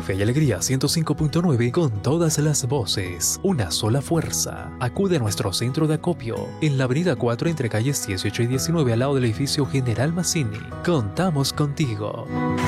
Fe y Alegría 105.9 con todas las voces, una sola fuerza. Acude a nuestro centro de acopio en la avenida 4 entre calles 18 y 19 al lado del edificio General Mazzini. Contamos contigo.